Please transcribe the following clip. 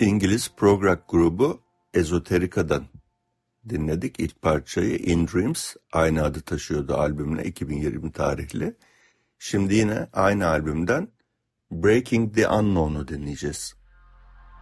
İngiliz prog rock grubu Esoterica'dan dinledik ilk parçayı. In Dreams aynı adı taşıyordu albümle, 2020 tarihli. Şimdi yine aynı albümden Breaking the Unknown'u dinleyeceğiz.